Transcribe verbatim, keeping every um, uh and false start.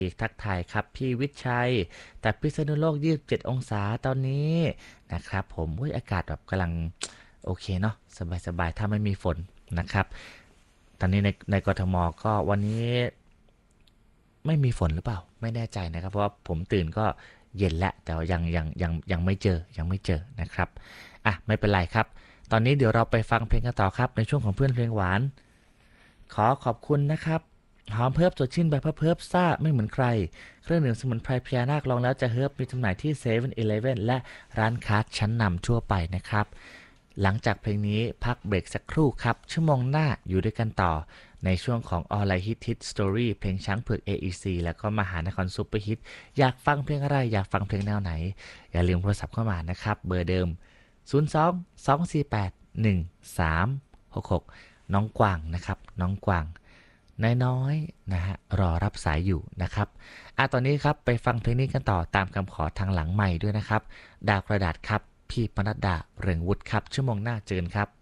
อีกทักทายครับพี่วิชัยแต่พิษณุโลกยี่สิบเจ็ดองศาตอนนี้นะครับผมอุ้ยอากาศแบบกำลังโอเคเนาะสบายๆถ้าไม่มีฝนนะครับตอนนี้ในในกทมก็วันนี้ไม่มีฝนหรือเปล่าไม่แน่ใจนะครับเพราะว่าผมตื่นก็เย็นแล้วแต่ว่ายังยังยังยังไม่เจอยังไม่เจอนะครับอ่ะไม่เป็นไรครับตอนนี้เดี๋ยวเราไปฟังเพลงกันต่อครับในช่วงของเพื่อนเพลงหวานขอขอบคุณนะครับหอมเพิบสดชื่นแบบเพิบซ่าไม่เหมือนใครเครื่องดื่มสมุนไพรพญานาคลองแล้วจะเฮิบมีจำหน่ายที่เซเว่นอีเลฟเว่นและร้านค้าชั้นนำทั่วไปนะครับหลังจากเพลงนี้พักเบรกสักครู่ครับชั่วโมงหน้าอยู่ด้วยกันต่อในช่วงของออนไลน์ฮิตฮิตสตอรี่เพลงช้างเผือก เอ อี ซี แล้วก็มหานครซุปเปอร์ฮิตอยากฟังเพลงอะไรอยากฟังเพลงแนวไหนอย่าลืมโทรศัพท์เข้ามานะครับเบอร์เดิมศูนย์ สอง สอง สี่ แปด หนึ่ง สาม หก หกน้องกวางนะครับน้องกวางน้อยๆนะฮะรอรับสายอยู่นะครับอ่ะตอนนี้ครับไปฟังเพลงนี้กันต่อตามคำขอทางหลังใหม่ด้วยนะครับดาวกระดาษครับพี่ปนัดดาเรืองวุฒิครับชั่วโมงหน้าเจอกันครับ